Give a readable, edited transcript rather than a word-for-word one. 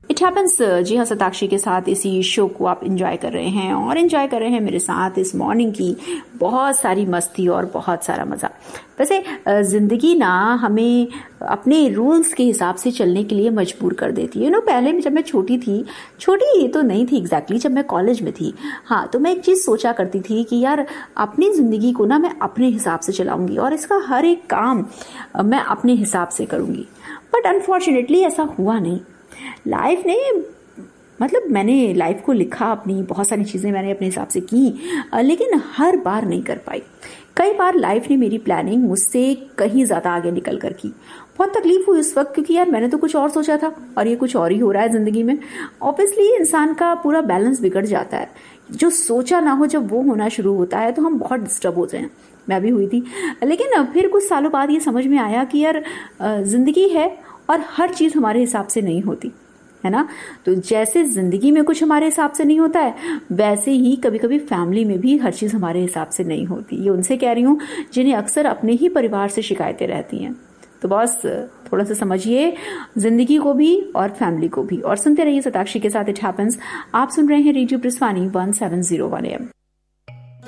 It happens. जी हाँ, सताक्षी के साथ इसी शो को आप एंजॉय कर रहे हैं और एंजॉय कर रहे हैं मेरे साथ इस मॉर्निंग की बहुत सारी मस्ती और बहुत सारा मजा। वैसे जिंदगी ना हमें अपने रूल्स के हिसाब से चलने के लिए मजबूर कर देती है। पहले जब मैं छोटी थी, छोटी तो नहीं थी एग्जैक्टली, जब मैं कॉलेज में थी, हाँ, तो मैं एक चीज सोचा करती थी कि यार अपनी जिंदगी को ना मैं अपने हिसाब से चलाऊंगी और इसका हर एक काम मैं अपने हिसाब से करूंगी। बट अनफॉर्चुनेटली ऐसा हुआ नहीं। लाइफ ने मतलब मैंने लाइफ को लिखा, अपनी बहुत सारी चीजें मैंने अपने हिसाब से की, लेकिन हर बार नहीं कर पाई। कई बार लाइफ ने मेरी प्लानिंग मुझसे कहीं ज्यादा आगे निकल कर की। बहुत तकलीफ हुई उस वक्त, क्योंकि यार मैंने तो कुछ और सोचा था और ये कुछ और ही हो रहा है जिंदगी में। ऑब्वियसली इंसान का पूरा बैलेंस बिगड़ जाता है। जो सोचा ना हो जब वो होना शुरू होता है तो हम बहुत डिस्टर्ब होते हैं। मैं भी हुई थी, लेकिन फिर कुछ सालों बाद ये समझ में आया कि यार जिंदगी है और हर चीज हमारे हिसाब से नहीं होती है ना। तो जैसे जिंदगी में कुछ हमारे हिसाब से नहीं होता है, वैसे ही कभी कभी फैमिली में भी हर चीज हमारे हिसाब से नहीं होती। ये उनसे कह रही हूँ जिन्हें अक्सर अपने ही परिवार से शिकायतें रहती हैं। तो बस थोड़ा सा समझिए जिंदगी को भी और फैमिली को भी, और सुनते रहिए सताक्षी के साथ इट हैपेंस। आप सुन रहे हैं रेडियो ब्रिस्वानी 170 AM।